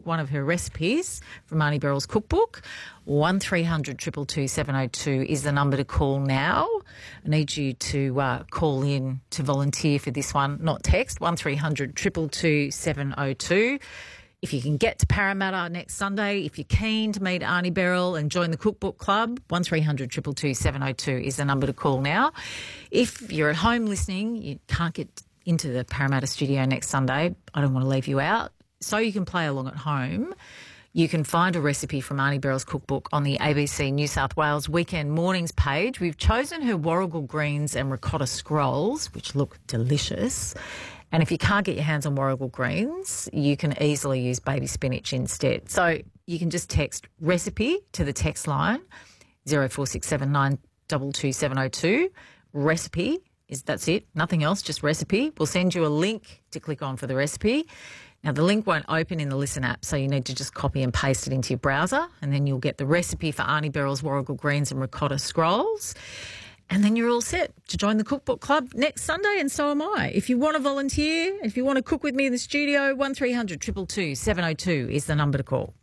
one of her recipes from Arnie Beryl's cookbook. 1300 222 702 is the number to call now. I need you to call in to volunteer for this one, not text, 1300 222 702. If you can get to Parramatta next Sunday, if you're keen to meet Arnie Beryl and join the Cookbook Club, 1300 222 702 is the number to call now. If you're at home listening, you can't get into the Parramatta studio next Sunday, I don't want to leave you out. So you can play along at home. You can find a recipe from Arnie Beryl's cookbook on the ABC New South Wales Weekend Mornings page. We've chosen her warrigal greens and ricotta scrolls, which look delicious. And if you can't get your hands on warrigal greens, you can easily use baby spinach instead. So you can just text recipe to the text line 0467 702. Recipe that's it, nothing else, just recipe. We'll send you a link to click on for the recipe. Now, the link won't open in the Listen app, so you need to just copy and paste it into your browser, and then you'll get the recipe for Arnie Beryl's warrigal greens and ricotta scrolls. And then you're all set to join the Cookbook Club next Sunday, and so am I. If you want to volunteer, if you want to cook with me in the studio, 1300 222 702 is the number to call.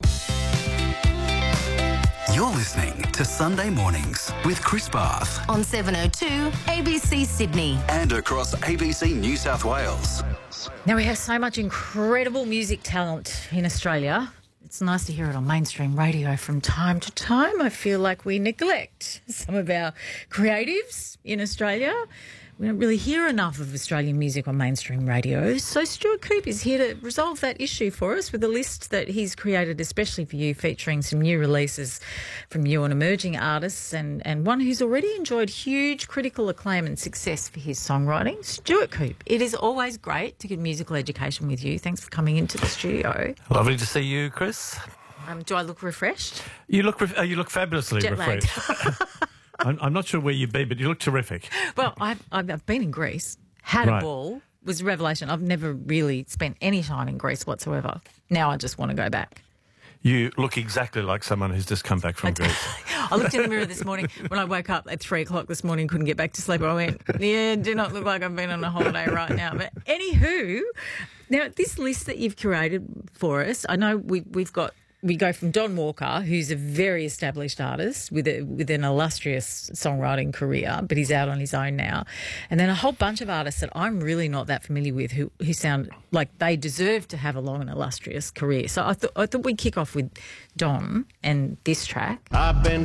You're listening to Sunday Mornings with Chris Bath on 702 ABC Sydney and across ABC New South Wales. Now, we have so much incredible music talent in Australia. It's nice to hear it on mainstream radio from time to time. I feel like we neglect some of our creatives in Australia. We don't really hear enough of Australian music on mainstream radio. So Stuart Coupe is here to resolve that issue for us with a list that he's created especially for you, featuring some new releases from new and emerging artists and one who's already enjoyed huge critical acclaim and success for his songwriting. Stuart Coupe, it is always great to get musical education with you. Thanks for coming into the studio. Lovely to see you, Chris. Do I look refreshed? You look fabulously Jet-lagged. refreshed. I'm not sure where you've been, but you look terrific. Well, I've been in Greece, had a ball, was a revelation. I've never really spent any time in Greece whatsoever. Now I just want to go back. You look exactly like someone who's just come back from Greece. I looked in the mirror this morning when I woke up at 3 o'clock this morning, couldn't get back to sleep. I went, yeah, do not look like I've been on a holiday right now. But anywho, now this list that you've curated for us, I know we go from Don Walker, who's a very established artist with an illustrious songwriting career, but he's out on his own now. And then a whole bunch of artists that I'm really not that familiar with who sound like they deserve to have a long and illustrious career. So I thought we'd kick off with Don and this track. I've been